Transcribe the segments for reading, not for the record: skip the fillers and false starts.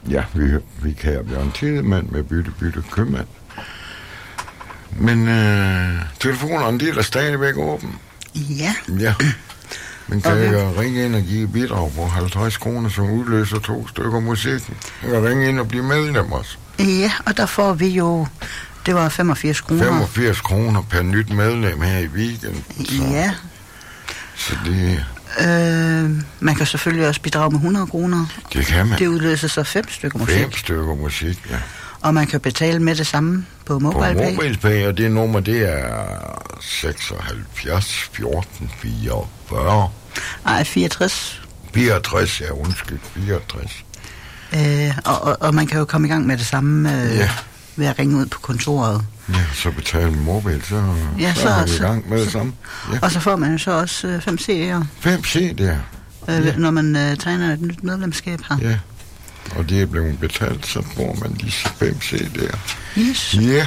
Ja, vi kan have Bjørn Tidemand med bytte købmand. Men telefonerne, de er der stadigvæk åben. Ja. Ja. Man kan jo ringe ind og give bidrag på 50 kroner, som udløser 2 stykker musikken. Man kan ringe ind og blive medlem også. Ja, og der får vi jo, det var 85 kroner. 85 kroner per nyt medlem her i weekenden. Ja. Så det... man kan selvfølgelig også bidrage med 100 kroner. Det kan man. Det udløser så 5 stykker musik. 5 stykker musik, ja. Og man kan betale med det samme på MobilePay. På MobilePay, og det nummer, det er 76 14 44. Nej, 64. 64, ja, undskyld, 64. Og man kan jo komme i gang med det samme ved at ringe ud på kontoret. Ja, så betale med mobil, så er vi i gang med det samme. Ja. Og så får man jo så også 5 CD'er. 5 CD'er? Når man tegner et nyt medlemskab her. Ja, og det er blevet betalt, så får man disse 5 CD'er. Yes. Ja.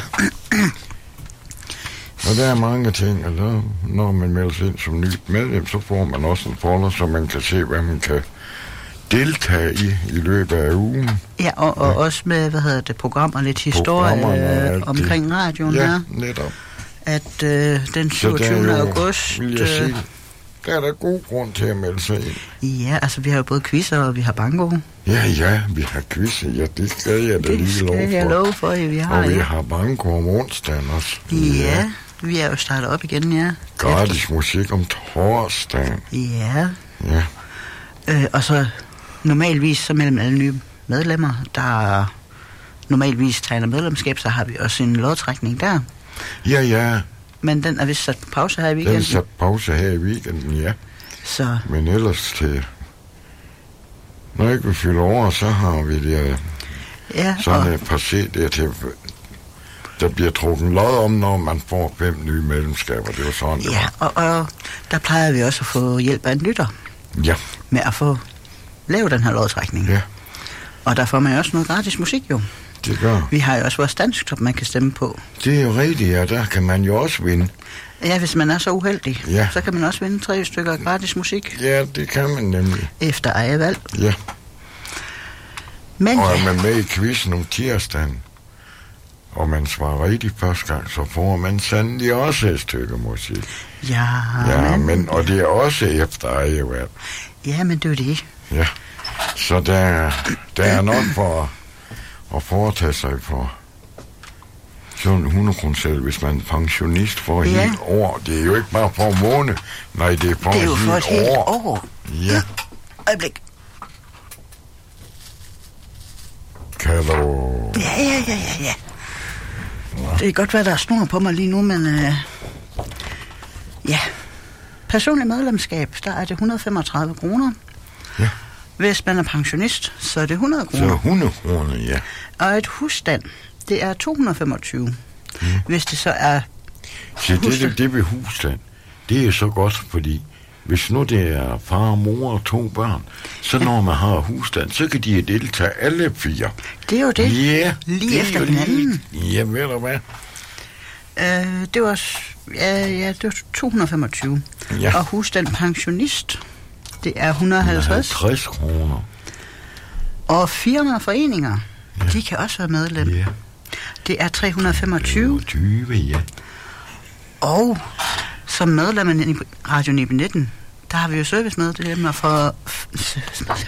Og der er mange ting, og når man melder sig ind som nyt medlem, så får man også en folder, så man kan se, hvad man kan deltage i løbet af ugen. Ja, og også med, programmer, lidt historie omkring radioen her. Ja, netop. At den 27. august... Vil jeg sige, der er der god grund til at melde sig ind. Ja, altså vi har jo både quizzer, og vi har banko. Ja, vi har quizzer, ja, det skal jeg da lige love for. Det skal jeg love for, ja, vi har. Og vi har banko om onsdagen også. Ja, vi er jo startet op igen, ja. Gratis musik om torsdagen. Ja. Ja. Og så normalvis, så mellem alle nye medlemmer, der normalvis tegner medlemskab, så har vi også en lodtrækning der. Ja. Men den er vist sat på pause her i weekenden. Den er sat pause her i weekenden, ja. Så. Men ellers til... Når ikke vi fylder over, så har vi det... sådan et par CD'er til... Der bliver trukket lod om, når man får 5 nye medlemskaber. Det var sådan, det var. Og der plejer vi også at få hjælp af en lytter. Ja. Med at få lavet den her lodtrækning. Ja. Og der får man også noget gratis musik, jo. Det gør. Vi har jo også vores danskklub, man kan stemme på. Det er jo rigtigt, ja. Der kan man jo også vinde. Ja, hvis man er så uheldig. Ja. Så kan man også vinde 3 stykker gratis musik. Ja, det kan man nemlig. Efter eget valg. Ja. Men, og er man med i quizzen om tirsdagen, og man svarer rigtigt første gang, så får man sandelig også et stykke musik. Ja, men og det er også efter eget valg. Ja, men det er det. Ja. Så der er nok for at foretage sig for sådan 100 kroner selv, hvis man er pensionist for et helt år. Det er jo ikke bare for en måned. Nej, det er for, et helt år. Ja. Øjeblik. Kan du... Ja. Det kan godt være, der er snor på mig lige nu, men... ja. Personlig medlemskab, der er det 135 kroner. Ja. Hvis man er pensionist, så er det 100 kroner. Så 100 kroner, ja. Og et husstand, det er 225. Hvis det så er... Så det ved husstand, det er så godt, fordi hvis nu det er far, mor og 2 børn, så når man har husstand, så kan de deltage alle 4. Det er jo det. Ja, lige efter hinanden. Ja, ved du hvad? Det var... Ja, det var 225. Ja. Og husstand pensionist, det er 150 kroner. Og firmaer og foreninger, de kan også være medlem. Ja. Det er 325. 20, ja. Og som medlem af Radio 19, der har vi jo servicemedlemmer for